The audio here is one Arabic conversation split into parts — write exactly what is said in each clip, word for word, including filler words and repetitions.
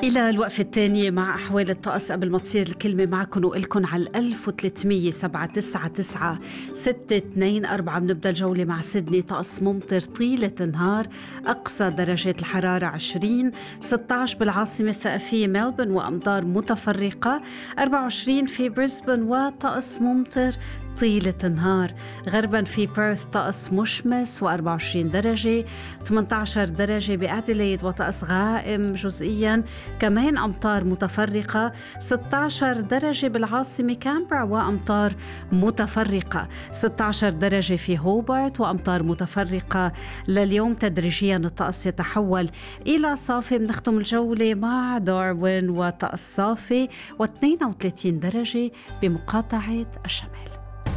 إلى الوقفة الثانية مع أحوال الطقس. قبل ما تصير الكلمة معكم وإلكن على الألف وثلاثمية سبعة تسعة تسعة ستة اثنين أربعة. بنبدأ الجولة مع سيدني. طقس ممطر طيلة النهار، أقصى درجات الحرارة عشرين، ستة عشر بالعاصمة الثقافية ملبورن وأمطار متفرقة، أربعة وعشرين في بريسبن وطقس ممطر طيلة النهار. غربا في بيرث طقس مشمس وأربعة وعشرين درجة، ثمانية عشر درجة بأديلايد وطقس غائم جزئيا، كمان أمطار متفرقة، ستة عشر درجة بالعاصمة كامبرا وأمطار متفرقة، ستة عشر درجة في هوبارت وأمطار متفرقة. لليوم تدريجيا الطقس يتحول إلى صافي. بنختم الجولة مع داروين وطقس صافي واثنين وثلاثين درجة بمقاطعة الشمال.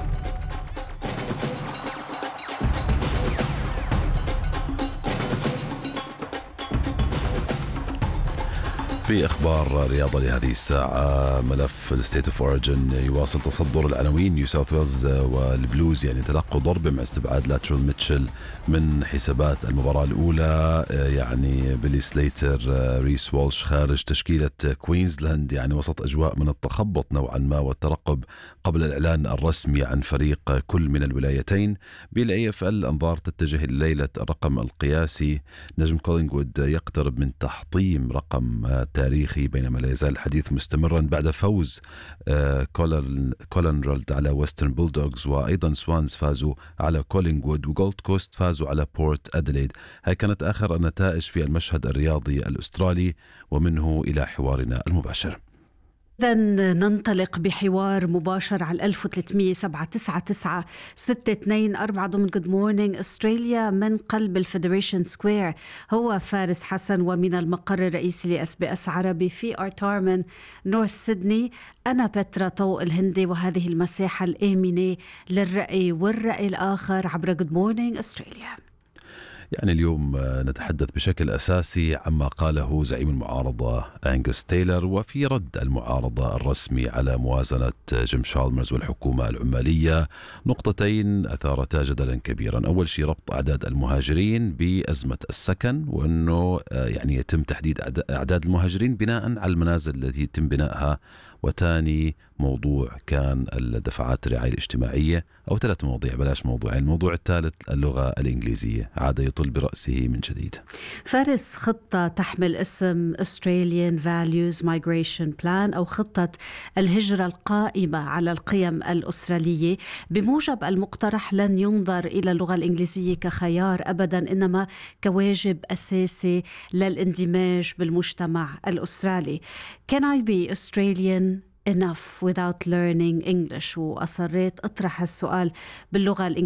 في أخبار رياضة لهذه الساعة، ملف الستيت اوف اوريجن يواصل تصدر العناوين. نيو ساوث ويلز والبلوز يعني تلقوا ضربة مع استبعاد لاترال ميتشل من حسابات المباراة الأولى. يعني بيلي سليتر ريس وولش خارج تشكيلة كوينزلاند، يعني وسط أجواء من التخبط نوعا ما والترقب قبل الإعلان الرسمي عن فريق كل من الولايتين. بالاي اف ال أنظار تتجه لليلة الرقم القياسي. نجم كولينغوود يقترب من تحطيم رقم تاريخي، بينما لا يزال الحديث مستمرا بعد فوز كولنرالد على ويسترن بولدوغز، وأيضا سوانز فازوا على كولينغوود، وجولد كوست فازوا على بورت أديليد. هاي كانت آخر النتائج في المشهد الرياضي الأسترالي، ومنه إلى حوارنا المباشر. إذن ننطلق بحوار مباشر على الألف وثلاثمية سبعة تسعة تسعة ستة اثنين أربعة ضمن Good Morning أستراليا من قلب الفيدريشن سكوير. هو فارس حسن، ومن المقر الرئيسي لأس بي أس عربي في أرتارمن نورث سيدني أنا بترا طوق الهندي، وهذه المساحة الآمنة للرأي والرأي الآخر عبر Good Morning أستراليا. يعني اليوم نتحدث بشكل أساسي عما قاله زعيم المعارضة أنغوس تايلر، وفي رد المعارضة الرسمي على موازنة جيم شالمرز والحكومة العمالية. نقطتين أثارتا جدلا كبيرا. أول شيء ربط أعداد المهاجرين بأزمة السكن، وأنه يعني يتم تحديد أعداد المهاجرين بناء على المنازل التي يتم بنائها. وتاني موضوع كان الدفعات الرعاية الاجتماعية، أو ثلاث مواضيع بلاش موضوعين. الموضوع الثالث اللغة الإنجليزية، عاد يطل برأسه من جديد. فارس، خطة تحمل اسم Australian Values Migration Plan أو خطة الهجرة القائمة على القيم الأسترالية، بموجب المقترح لن ينظر إلى اللغة الإنجليزية كخيار أبدا، إنما كواجب أساسي للاندماج بالمجتمع الأسترالي. Can I be Australian enough without learning English؟ وأصريت أطرح السؤال باللغة الإنجليزية